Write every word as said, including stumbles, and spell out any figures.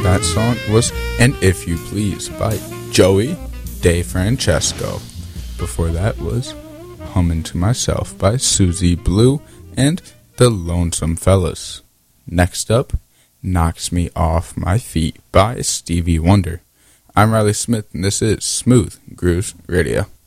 that song was And If You Please by Joey DeFrancesco. Before that was Hummin' to Myself by Susie Blue and The Lonesome Fellas. Next up, Knocks Me Off My Feet by Stevie Wonder. I'm Riley Smith, and this is Smooth Grooves Radio.